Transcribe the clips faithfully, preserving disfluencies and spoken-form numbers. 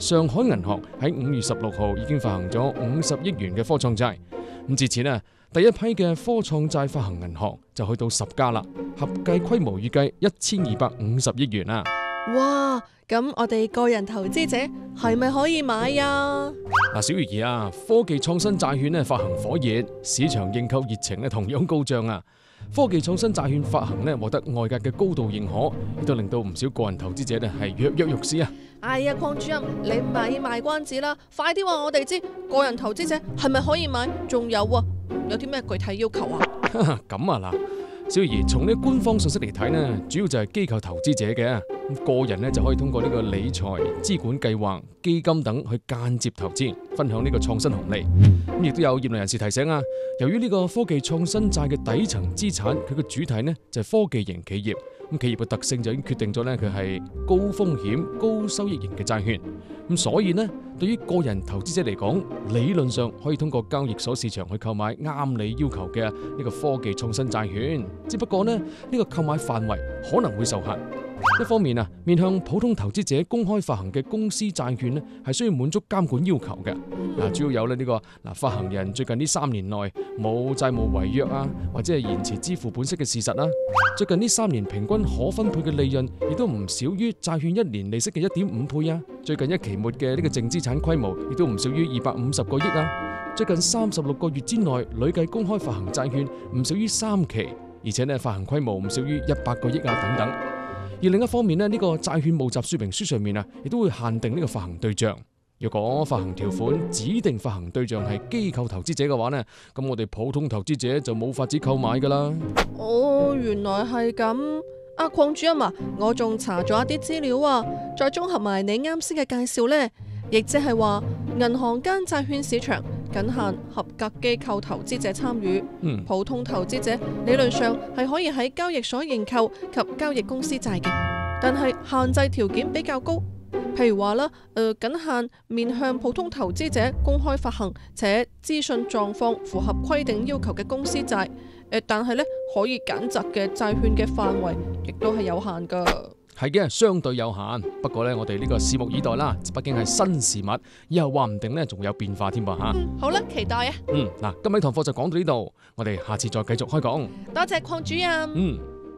上海銀行喺五月十六號已經發行咗五十億元嘅科創債。咁至此呢，第一批嘅科創債發行銀行就去到十家啦，合計規模預計一千二百五十億元啊！ 哇！咁我哋個人投資者係咪可以買呀？ 嗱，小魚兒啊，科技創新債券呢發行火熱，市場認購熱情呢同樣高漲啊！科技創新債券發行呢獲得外界嘅高度認可，亦都令到唔少個人投資者呢係躍躍欲試啊！ 哎呀，鄺主任，你唔係賣關子啦，快啲話我哋知個人投資者係咪可以買？仲有啊，有啲咩具體要求啊？ 咁啊嗱。小兒從呢官方信息嚟睇呢，主要就係機構投資者嘅，個人呢就可以通過呢個理財、資管計劃、基金等去間接投資，分享呢個創新紅利。咁亦都有業內人士提醒啊，由於呢個科技創新債嘅底層資產，佢嘅主體呢就係科技型企業，咁企業嘅特性就已經決定咗呢，佢係高風險、高收益型嘅債券。咁所以呢，對於個人投資者嚟講，理論上可以通過交易所市場去購買啱你要求嘅呢個科技創新債券，只不過呢，呢個購買範圍可能會受限。一方面啊，面向普通投資者公開發行嘅公司債券呢，係需要滿足監管要求嘅。嗱，主要有咧呢個嗱發行人最近呢三年內冇債務違約啊，或者係延遲支付本息嘅事實啦。最近呢三年平均可分配嘅利潤亦都唔少於債券一年利息嘅一點五倍啊。最近一期末嘅呢個淨資產規模亦都唔少於二百五十個億啊。最近三十六個月之內累計公開發行債券唔少於三期，而且呢發行規模唔少於一百個億啊等等。而另一方面呢，呢個債券募集說明書上面啊，亦都會限定呢個發行對象。如果發行條款指定發行對象係機構投資者嘅話呢，咁我哋普通投資者就冇法子購買噶啦。 哦，原來係咁。阿鄺主任啊，我仲查咗一啲資料啊，再綜合埋你啱先嘅介紹呢，亦即係話銀行間債券市場僅限合格機構投資者參與， 嗯， 普通投資者理論上係可以喺交易所認購及交易公司債嘅，但係限制條件比較高，譬如話啦，誒、呃，僅限面向普通投資者公開發行且資訊狀況符合規定要求嘅公司債，誒，但係咧可以揀擇嘅債券嘅範圍亦都係有限噶。 係嘅，相對有限。不過呢，我哋呢個拭目以待啦。畢竟係新事物，以後話唔定呢仲有變化添噃吓。 嗯，好啦，期待啊。 嗯，嗱，今日堂課就講到呢度，我哋下次再繼續開講。 多謝鄺主任。 嗯，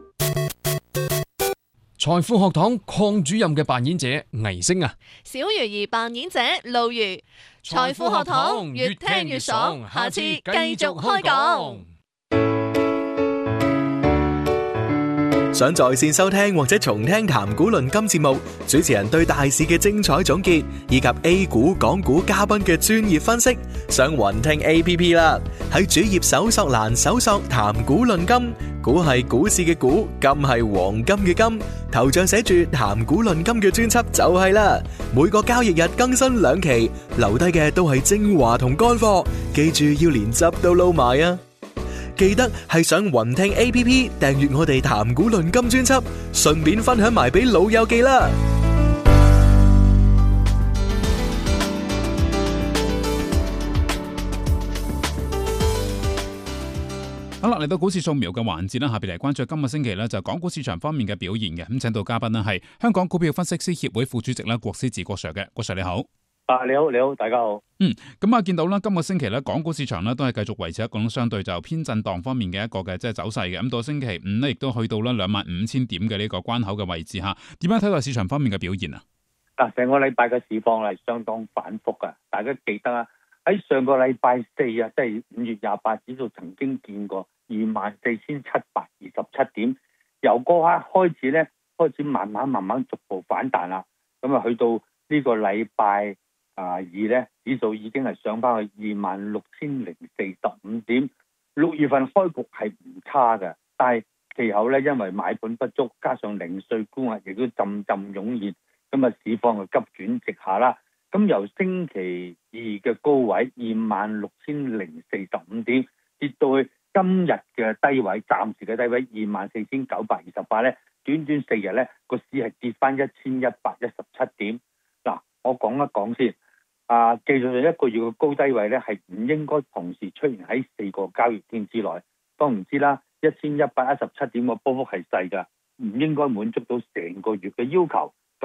財富學堂鄺主任嘅扮演者倪星啊， 小魚兒扮演者露如。財富學堂越聽越爽，下次繼續開講。 想在線收聽或者重聽談股論金節目，主持人對大市嘅精彩總結，以及 A 股、港股嘉賓嘅專業分析，上雲聽 A P P 啦。喺主頁搜索欄搜索談股論金，股係股市嘅股，金係黃金嘅金，頭像寫住談股論金嘅專輯就係啦。每個交易日更新兩期，留低嘅都係精華同乾貨，記住要連汁都撈埋啊！記得係上雲聽 A P P 訂閱我哋談股論金專輯，順便分享埋俾老友記啦。 好啦，嚟到股市掃描嘅環節啦，下邊嚟關注今個星期呢就港股市場方面嘅表現嘅。咁請到嘉賓呢係香港股票分析師協會副主席啦，郭思治郭 Sir 嘅。郭 Sir 你好。 啊，你好，你好，大家好。 嗯，咁啊，見到啦，今個星期咧，港股市場咧都係繼續維持一個相對就偏震盪方面嘅一個嘅即係走勢嘅。咁到星期五呢，亦都去到啦兩萬五千點嘅呢個關口嘅位置吓。點樣睇到市場方面嘅表現啊？ 嗱，成個禮拜嘅市況係相當反覆噶。大家記得啊，喺上個禮拜四啊，即係五月廿八，指數曾經見過二萬四千七百二十七點，由嗰刻開始咧，開始慢慢慢慢逐步反彈啦。咁啊，去到呢個禮拜。啊，二咧指數已經係上翻去二萬六千零四十五點，六月份開局係唔差嘅，但係其後咧因為買盤不足，加上零碎沽壓亦都陣陣湧現，咁啊市況就急轉直下啦。咁由星期二嘅高位二萬六千零四十五點跌到去今日嘅低位，暫時嘅低位二萬四千九百二十八咧，短短四日咧個市係跌翻一千一百一十七點。嗱，我講一講先。啊，技術上一個月嘅高低位咧，係唔應該同時出現喺四個交易天之內。當然知啦，一千一百一十七點個波幅係細噶，唔應該滿足到成個月嘅要求。咁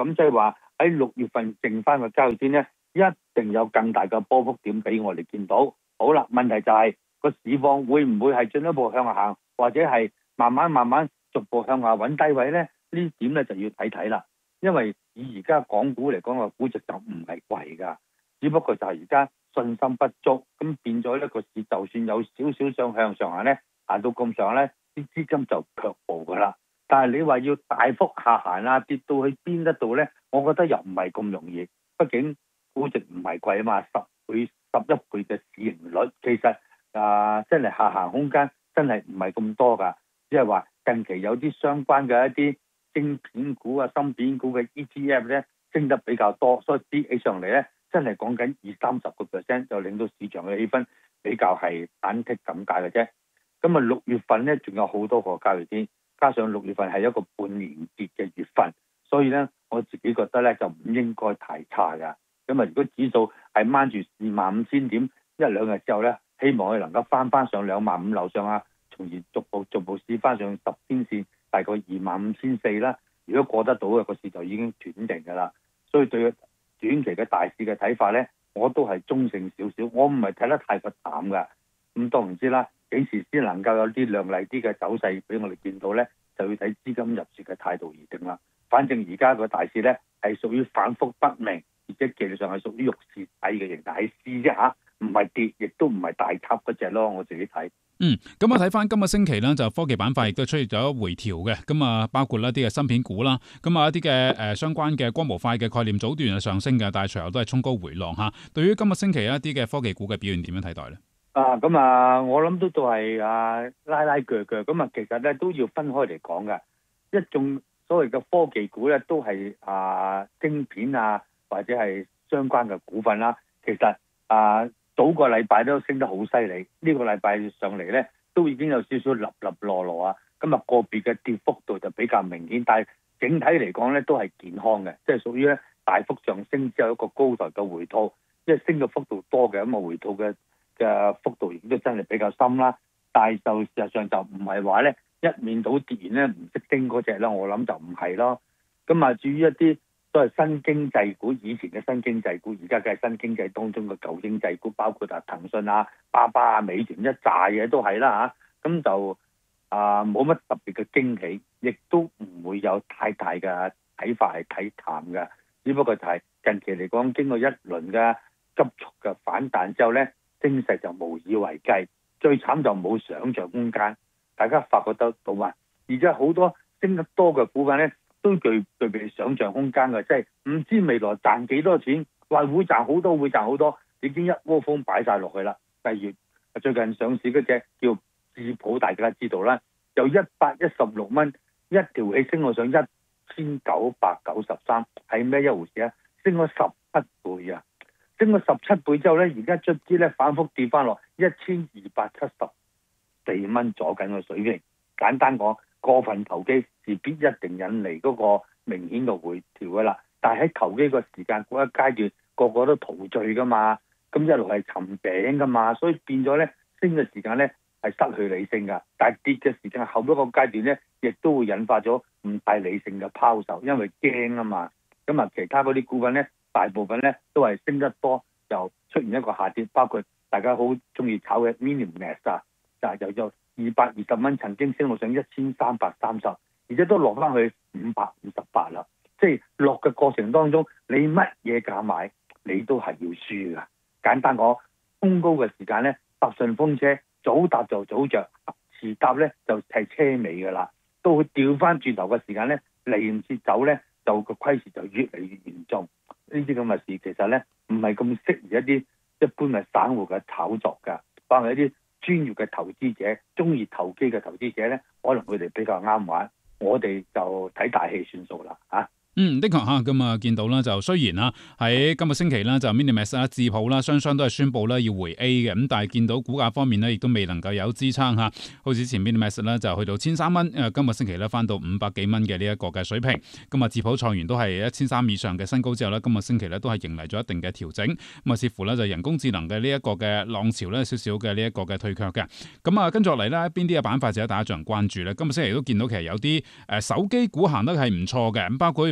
咁即係話喺六月份剩翻嘅交易天咧，一定有更大嘅波幅點俾我哋見到。好啦，問題就係、是、個市況會唔會係進一步向下行，或者係慢慢慢慢逐步向下揾低位咧？呢點咧就要睇睇啦。因為以而家港股嚟講個估值就唔係貴㗎，只不過就係而家信心不足，咁變咗呢個市就算有少少上向上行咧，行到咁上咧，啲資金就卻步㗎啦。但係你話要大幅下行啊，跌到去邊一度咧？我覺得又唔係咁容易，畢竟估值唔係貴啊嘛，十倍、十一倍嘅市盈率，其實啊、呃、真係下行空間真係唔係咁多㗎。即係話近期有啲相關嘅一啲晶片股啊、芯片股嘅 E T F 咧升得比較多，所以跌起上嚟咧真係講緊二三十個 percent，就令到市場嘅氣氛比較係忐忑咁解嘅啫。咁啊六月份咧仲有好多個交易天。加上六月份係一個半年結嘅月份，所以咧我自己覺得咧就唔應該太差㗎。咁啊，如果指數係掹住二萬五千點一兩日之後咧，希望佢能夠翻翻上兩萬五樓上啊，從而逐步逐步試翻上十天線，大概二萬五千四啦。如果過得到嘅個市就已經斷定㗎啦。所以對短期嘅大市嘅睇法咧，我都係中性少少，我唔係睇得太過淡㗎。咁當然知啦。幾時先能夠有啲亮麗啲嘅走勢俾我哋見到呢？就要睇資金入市嘅態度而定啦。反正而家個大市呢係屬於反覆不明，而且技術上係屬於肉市底嘅形態，係試啫嚇，唔係跌，亦都唔係大級嗰隻咯。我自己睇。 嗯，咁啊睇翻今個星期呢，就科技板塊亦都出現咗回調嘅，咁啊包括一啲嘅芯片股啦，咁啊一啲嘅誒相關嘅光模塊嘅概念早段係上升嘅，但係隨後都係衝高回浪嚇。對於今個星期一啲嘅科技股嘅表現點樣睇待呢？ 啊，咁啊，我諗都都係啊拉拉鋸鋸，咁啊其實咧都要分開嚟講嘅。一種所謂嘅科技股咧，都係啊晶片啊或者係相關嘅股份啦。其實啊早個禮拜都升得好犀利，呢個禮拜上嚟咧都已經有少少立立落落啊。咁啊個別嘅跌幅度就比較明顯，但係整體嚟講咧都係健康嘅，即係屬於咧大幅上升之後一個高台嘅回吐，即係升嘅幅度多嘅，咁啊回吐嘅嘅幅度亦都真係比較深啦，但係就事實上就唔係話咧一面倒跌完咧唔識升嗰隻啦，我諗就唔係咯。咁啊至於一啲都係新經濟股，以前嘅新經濟股，而家嘅係新經濟當中嘅舊經濟股，包括啊騰訊啊、巴巴啊、美團一紮嘢都係啦嚇，咁就啊冇乜特別嘅驚喜，亦都唔會有太大嘅睇法係睇淡嘅，只不過就係近期嚟講經過一輪嘅急速嘅反彈之後咧，升勢就無以為繼，最慘就冇想像空間。大家發覺得到嘛？而且好多升得多嘅股份咧，都具具備想像空間嘅，即係唔知未來賺幾多錢，話會賺好多會賺好多，已經一窩蜂擺晒落去啦。例如最近上市嗰隻叫智普，大家知道啦，由一百一十六蚊一條氣升到上一千九百九十三，係咩一回事啊？升咗十七倍啊！升咗十七倍之後咧，而家卒之咧反覆跌翻落一千二百七十四蚊左緊嘅水平。簡單講，過分投機是必一定引嚟嗰個明顯嘅回調㗎啦。但係喺投機個時間嗰一階段，個個都陶醉㗎嘛，咁一路係尋頂㗎嘛，所以變咗咧升嘅時間咧係失去理性㗎。但係跌嘅時間後一個階段咧，亦都會引發咗唔太理性嘅拋售，因為驚啊嘛。咁啊，其他嗰啲股份咧，大部分咧都係升得多，就出現一個下跌，包括大家好中意炒嘅 Minimax 啊，就由咗二百二十蚊曾經升到上一千三百三十，而且都落翻去五百五十八啦。即係落嘅過程當中，你乜嘢價買，你都係要輸㗎。簡單講，衝高嘅時間咧，搭順風車，早搭就早着，遲搭咧就係車尾㗎啦。到佢調翻轉頭嘅時間咧，嚟唔切走咧，就個虧蝕就越嚟越嚴重。呢啲咁嘅事其實咧唔係咁適宜一啲一般嘅散戶嘅炒作㗎，反而一啲專業嘅投資者、中意投機嘅投資者咧，可能佢哋比較啱玩。我哋就睇大戲算數啦嚇。 嗯，的確嚇，咁啊見到啦，就雖然啦喺今個星期啦，就 Minimax 啦、智普啦，雙雙都係宣布啦要回 A 嘅，咁但係見到股價方面呢，亦都未能夠有支撐嚇。好似之前 Minimax 咧就去到千三蚊，誒今個星期咧翻到五百幾蚊嘅呢一個嘅水平。咁啊智普創完都係一千三以上嘅新高之後咧，今個星期咧都係迎嚟咗一定嘅調整。咁啊似乎咧就人工智能嘅呢一個嘅浪潮咧少少嘅呢一個嘅退卻嘅。咁啊跟住落嚟咧邊啲嘅板塊就有大家眾人關注咧。今個星期都見到其實有啲誒手機股行得係唔錯嘅，咁包括譬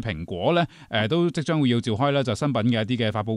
蘋果咧誒、呃、都即將會要召開咧就新品嘅一啲嘅發佈